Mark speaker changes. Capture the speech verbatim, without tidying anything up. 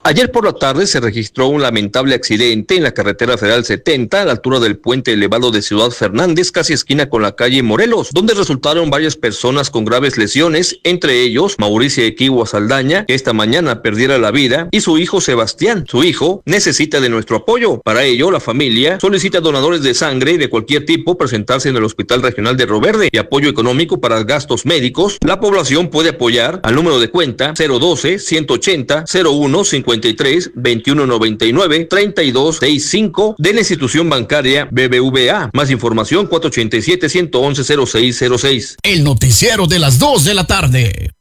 Speaker 1: Ayer por la tarde se registró un lamentable accidente en la carretera federal setenta a la altura del puente elevado de Ciudad Fernández, casi esquina con la calle Morelos, donde resultaron varias personas con graves lesiones, entre ellos Mauricio Equigua Saldaña, que esta mañana perdiera la vida, y su hijo Sebastián. Su hijo necesita de nuestro apoyo. Para ello, la familia solicita donadores de sangre de cualquier tipo presentarse en el Hospital Regional de Río Verde y apoyo económico para gastos médicos. La población puede apoyar al número de cuenta cero doce, ciento ochenta, cero uno, cincuenta y tres, veintiuno noventa y nueve, treinta y dos sesenta y cinco de la institución bancaria B B V A. Más información cuatro ochenta y siete, ciento once, cero seis cero seis.
Speaker 2: El noticiero de las dos de la tarde.